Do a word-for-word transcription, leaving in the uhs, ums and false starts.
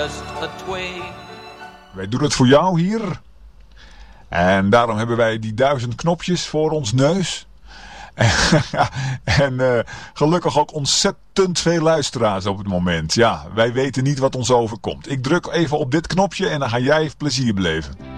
Wij doen het voor jou hier. En daarom hebben wij die duizend knopjes voor ons neus. en uh, gelukkig ook ontzettend veel luisteraars op het moment. Ja, wij weten niet wat ons overkomt. Ik druk even op dit knopje en dan ga jij plezier beleven.